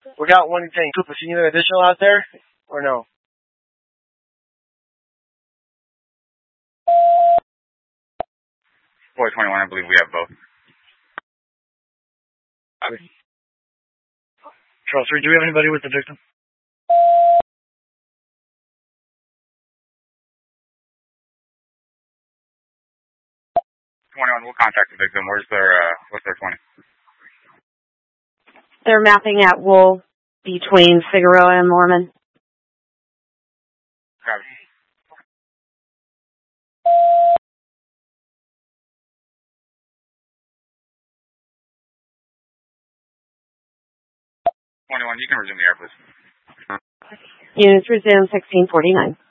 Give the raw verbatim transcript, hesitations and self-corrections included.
We got one thing. Cooper, see anything additional out there? Or no? four twenty-one, I believe we have both. Charles three, do we have anybody with the victim? twenty-one, we'll contact the victim. Where's their, uh, what's their twenty? They're mapping at Wolf between Figueroa and Mormon. Copy. twenty-one, you can resume the air, please. Units resume sixteen forty-nine.